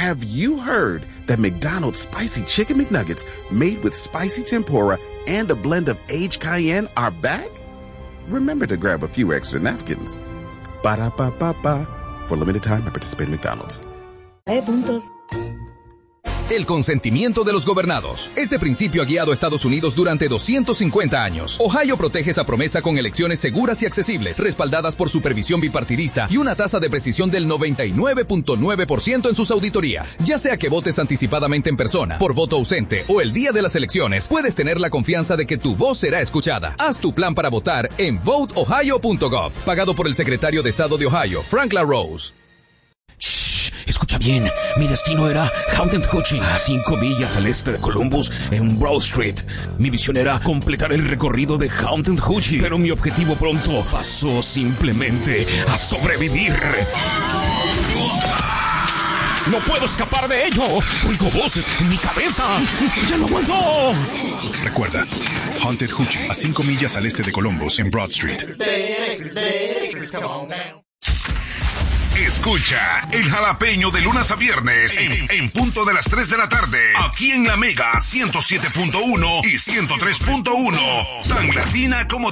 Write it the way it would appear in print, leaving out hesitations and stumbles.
Have you heard that McDonald's Spicy Chicken McNuggets, made with spicy tempura and a blend of aged cayenne, are back? Remember to grab a few extra napkins. Ba-da-ba-ba-ba. For limited time, I participate in McDonald's. Puntos. El consentimiento de los gobernados. Este principio ha guiado a Estados Unidos durante 250 años. Ohio protege esa promesa con elecciones seguras y accesibles, respaldadas por supervisión bipartidista y una tasa de precisión del 99.9% en sus auditorías. Ya sea que votes anticipadamente en persona, por voto ausente o el día de las elecciones, puedes tener la confianza de que tu voz será escuchada. Haz tu plan para votar en voteohio.gov, pagado por el secretario de Estado de Ohio, Frank LaRose. Shh, escucha bien, mi destino era Haunted Hutching, a 5 millas al este de Columbus, en Broad Street. Mi visión era completar el recorrido de Haunted Hutching, pero mi objetivo pronto pasó simplemente a sobrevivir. ¡No puedo escapar de ello! ¡Oigo voces en mi cabeza! ¡Ya no aguanto! Recuerda, Haunted Hutching, a 5 millas al este de Columbus, en Broad Street. Escucha El Jalapeño de lunes a viernes en punto de las 3 de la tarde, aquí en La Mega 107.1 y 103.1, tan latina como